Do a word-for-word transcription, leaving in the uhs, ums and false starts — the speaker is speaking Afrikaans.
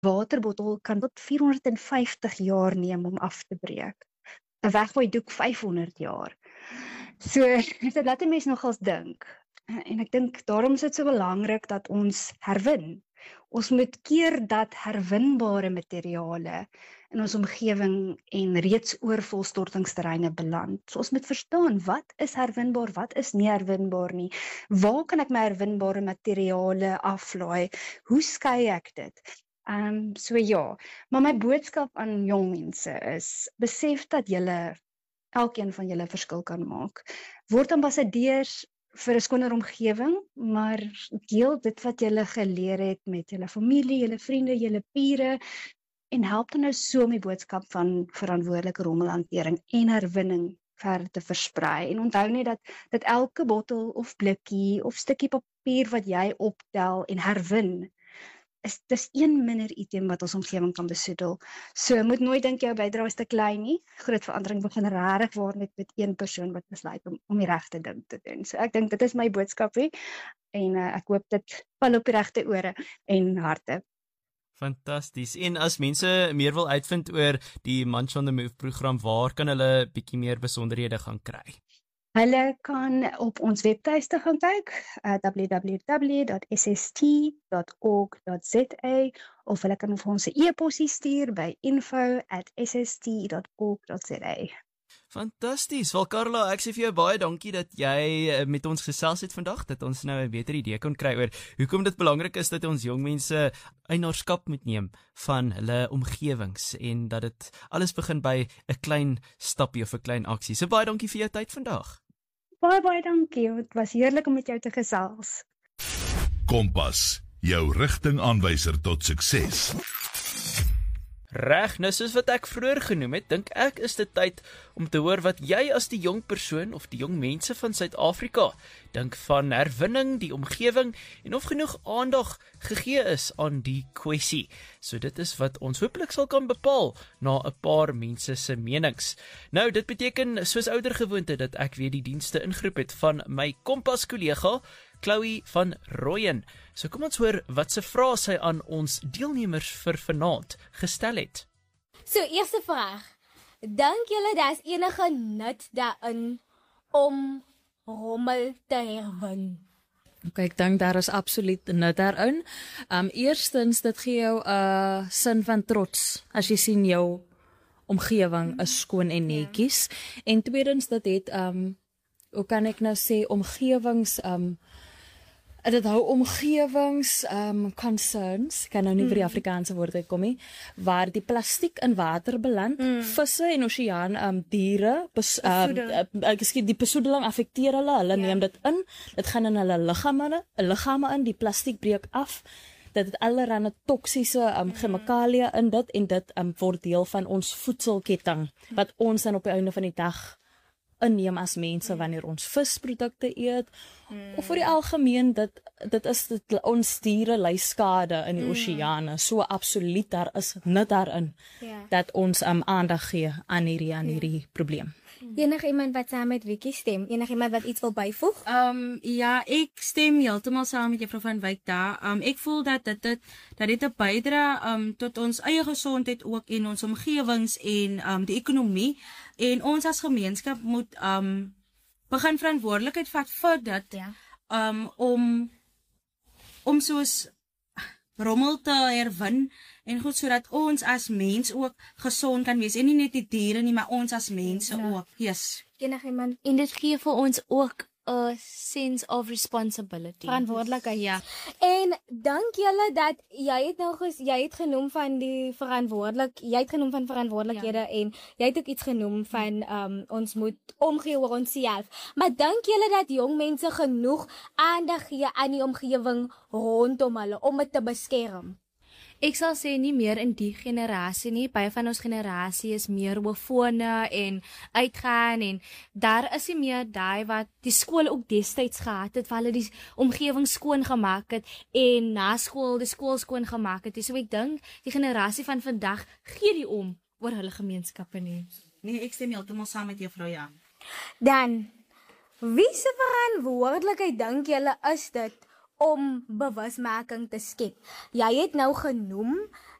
waterbottel kan tot vierhonderdvyftig jaar neem om af te breek. 'n Weggooi doek vyfhonderd jaar. So, dit laat 'n mens nogals dink. En ek dink daarom is dit so belangrik dat ons herwin. Ons moet keer dat herwinbare materiale in ons omgewing en reeds oor volstortingsterreine beland. So ons moet verstaan, wat is herwinbaar, wat is nie herwinbaar nie. Waar kan ek my herwinbare materiale aflaai? Hoe skei ek dit? Um, so ja, maar my boodskap aan jong mense is, besef dat julle, elkeen van julle verskil kan maak. Word ambassadeurs vir 'n skoner omgewing, maar deel dit wat julle geleer het met julle familie, julle vriende, julle bure, en help dan nou so om die boodskap van verantwoordelike rommelhantering en herwinning verder te versprei. En onthou net dat, dat elke bottel of blikkie of stukkie papier wat jy optel en herwin, is dis een minder item wat ons omgewing kan besoedel. So moet nooit dink jou bydrae is te klein nie. Groot verandering begin regtig waar net met een persoon wat besluit om om die regte ding te doen. So ek dink dit is my boodskap hier en uh, ek hoop dit val op die regte ore en harte. Fantasties. En as mense meer wil uitvind oor die Munch on the Move program, waar kan hulle bietjie meer besonderhede gaan kry? Hulle kan op ons webtuiste gaan kyk, uh, w w w dot s s t dot org dot z a, of hulle kan vir ons 'n e-posie stuur by info at s s t dot org dot z a. Fantasties. Wel Carla, ek sê vir jou baie dankie dat jy met ons gesels het vandag, dat ons nou 'n beter idee kon kry oor hoekom dit belangrik is dat ons jong mense eienaarskap moet neem van hulle omgewings en dat dit alles begin by 'n klein stappie of 'n klein aksie. So baie dankie vir jou tyd vandag. Baie baie dankie. Dit was heerlik om met jou te gesels. Kompas, jou rigtingaanwyser tot sukses. Reg, nou soos wat ek vroeër genoem het, dink ek is dit tyd om te hoor wat jy as die jong persoon of die jong mense van Suid-Afrika dink van herwinning, die omgewing en of genoeg aandag gegee is aan die kwessie. So dit is wat ons hopelik sal kan bepaal na 'n paar mense se menings. Nou, dit beteken soos ouer gewoonte dat ek weer die dienste ingeroep het van my Kompas kollega Chloe van Rooyen. So kom ons hoor wat se vrae sy aan ons deelnemers vir vanaand gestel het. So, eerste vraag. Dink julle daar is enige nut daarin om rommel te herwin? Okay, ek dink daar is absoluut nut daarin. Um, eerstens, dit gee jou 'n uh, sin van trots as jy sien jou omgewing is skoon en netjies. Ja. En tweedens, dit het, um, hoe kan ek nou sê, omgewings... Um, Dit hou omgewings um, concerns, ek kan nou nie vir die Afrikaanse woord uitkom nie, waar die plastiek in water beland, mm. visse en oseaan, um, diere, bes, uh, uh, die besoedeling affekteer hulle, hulle yeah. neem dit in, dit gaan in hulle liggame, liggame in, die plastiek breek af, dat het allerhande toksiese um, chemikalieë in dit, en dit um, word deel van ons voedselketting, wat ons dan op die einde van die dag inneem as mense wanneer ons visprodukte eet, mm. of vir die algemeen, dit, dit is dit, ons diere ly skade in die mm. oseane, so absoluut daar is nut daarin, yeah. dat ons um, aandag gee aan hierdie, aan hierdie yeah. probleem. Enige iemand wat saam met Wiekie stem? Enige iemand wat iets wil byvoeg? Um, ja, ek stem heeltemal saam met Juffrou van Wyk daar. Um, ek voel dat dit, dit, dat dit 'n bydra um, tot ons eie gesondheid ook en ons omgewings en um, die ekonomie. En ons as gemeenskap moet um, begin verantwoordelikheid vat vir dit, ja. um, om, om soos rommel te herwin, en goed, sodat ons as mens ook gesond kan wees, en nie net die diere nie, maar ons as mense ja. ook, yes. Enige iemand, en dit gee vir ons ook a sense of responsibility. Verantwoordelikheid, ja. En dank julle dat jy het nou ges, jy het genoem van die verantwoordelik, jy het genoem van verantwoordelikhede ja. en jy het ook iets genoem van um, ons moet omgee oor onsself. Maar dank julle dat jong mense genoeg aandag gee aan die omgewing rondom hulle om dit te beskerm. Ek sal sê nie meer in die generasie nie, baie van ons generasie is meer oor fone en uitgaan en daar is nie meer daai wat die skool ook destyds gehad het, waar hulle die omgewing skoon gemaak het en na skool die skool skoon gemaak het. So ek dink die generasie van vandag gee die om oor hulle gemeenskappe nie. Nee, ek stem heeltemal saam met juffrou Jan. Dan, wie se verantwoordelikheid dink julle is dit om bewusmaking te skep? Jy het nou genoem